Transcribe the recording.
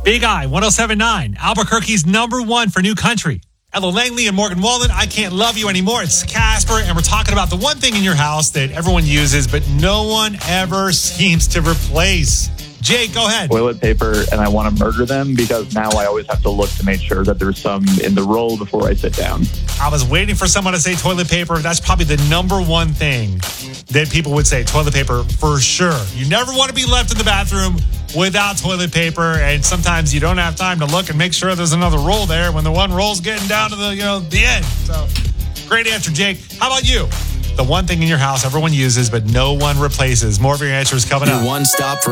Big I, 107.9, Albuquerque's number one for new country. Ella Langley and Morgan Wallen, I Can't Love You Anymore. It's Casper, and we're talking about the one thing in your house that everyone uses, but no one ever seems to replace. Jake, go ahead. Toilet paper, and I want to murder them because now I always have to look to make sure that there's some in the roll before I sit down. I was waiting for someone to say toilet paper. That's probably the number one thing that people would say, toilet paper for sure. You never want to be left in the bathroom without toilet paper, and sometimes you don't have time to look and make sure there's another roll there when the one roll's getting down to the end. So, great answer, Jake. How about you? The one thing in your house everyone uses but no one replaces. More of your answers coming up. One stop for